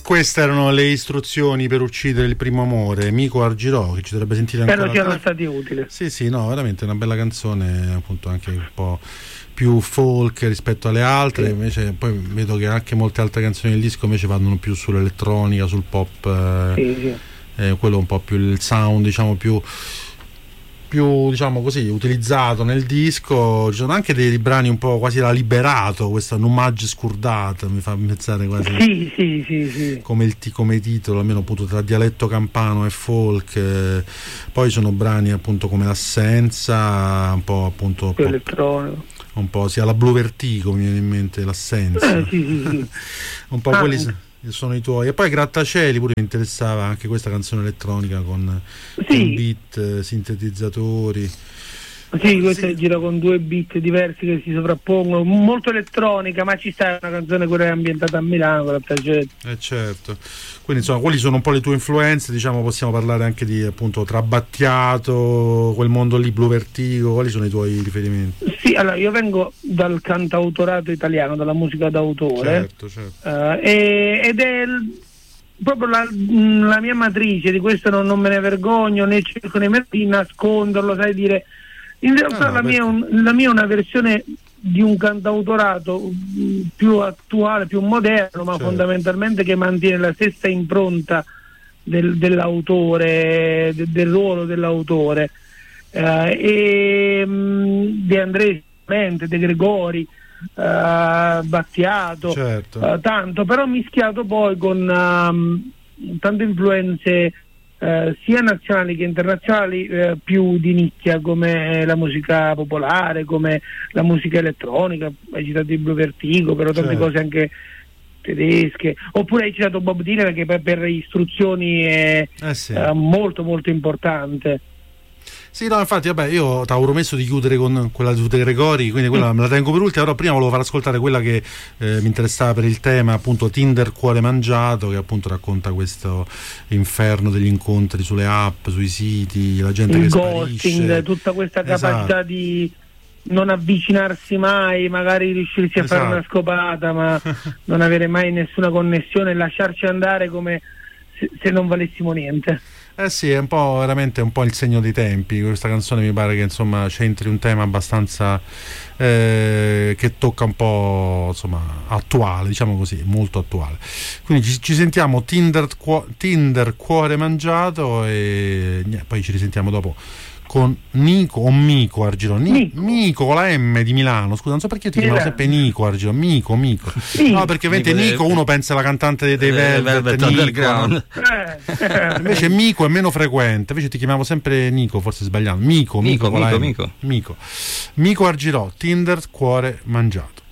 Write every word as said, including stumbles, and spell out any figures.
queste erano le istruzioni per uccidere il primo amore, Mico Argirò, che ci dovrebbe sentire ancora. Spero siano stati utili. Sì, sì, no, veramente una bella canzone, appunto anche un po' più folk rispetto alle altre, sì. Invece poi vedo che anche molte altre canzoni del disco invece vanno più sull'elettronica, sul pop, eh, sì, sì. Eh, quello un po' più il sound, diciamo più più diciamo così utilizzato nel disco. Ci sono anche dei brani un po' quasi da Liberato, questa Numage scurdata mi fa pensare quasi sì, sì, sì, sì. come il come titolo, almeno appunto tra dialetto campano e folk. Eh, poi sono brani appunto come L'assenza, un po' appunto più elettronico, un po' sia la Blu Vertigo, mi viene in mente L'assenza. Eh, sì, sì, sì. Un po' ah, quelli sono i tuoi. E poi Grattacieli pure mi interessava, anche questa canzone elettronica con, sì. con beat, sintetizzatori. Sì, questa sì. gira con due beat diversi che si sovrappongono, molto elettronica, ma ci sta una canzone quella ambientata a Milano, Grattacieli. Eh certo. Quindi insomma, quali sono un po' le tue influenze, diciamo, possiamo parlare anche di appunto tra Battiato, quel mondo lì, Blu Vertigo, quali sono i tuoi riferimenti? Sì, allora io vengo dal cantautorato italiano, dalla musica d'autore, certo, certo. Uh, e, ed è il, proprio la, la mia matrice, di questo non, non me ne vergogno, né cerco nemmeno di nasconderlo, sai dire, in realtà ah, la, mia un, la mia è una versione di un cantautorato più attuale, più moderno, ma certo. fondamentalmente che mantiene la stessa impronta del, dell'autore, de, del ruolo dell'autore, eh, e mh, De André, De Gregori, eh, Battiato, certo. eh, tanto, però mischiato poi con um, tante influenze Uh, sia nazionali che internazionali, uh, più di nicchia, come la musica popolare, come la musica elettronica. Hai citato il Blu Vertigo, però tante certo. cose anche tedesche, oppure hai citato Bob Dylan, che per, per istruzioni è eh sì. uh, molto molto importante. Sì, no, infatti, vabbè, io ti avevo promesso di chiudere con quella di De Gregori, quindi quella mm. me la tengo per ultima, però prima volevo far ascoltare quella che eh, mi interessava per il tema, appunto Tinder Cuore Mangiato, che appunto racconta questo inferno degli incontri sulle app, sui siti, la gente il che ghosting, sparisce. tutta questa capacità esatto. di non avvicinarsi mai, magari riuscirsi a esatto. fare una scopata, ma non avere mai nessuna connessione e lasciarci andare come se, se non valessimo niente. Eh sì, è un po' veramente un po' il segno dei tempi. Questa canzone mi pare che insomma c'entri un tema abbastanza eh, che tocca un po' insomma attuale, diciamo così, molto attuale. Quindi ci, ci sentiamo Tinder, cuo, Tinder Cuore Mangiato e niente, poi ci risentiamo dopo con Nico o Mico Argirò. Ni, Mico con la M di Milano, scusa, non so perché ti chiamavo sempre Nico Argirò. Mico, Mico. No, perché ovviamente Nico, Nico uno pensa alla cantante dei, dei Velvet, Velvet Underground. Invece Mico è meno frequente, invece ti chiamavo sempre Nico, forse sbagliando. Mico, Mico, Mico, con Mico, la M. Mico. Mico. Mico Argirò, Tinder Cuore Mangiato.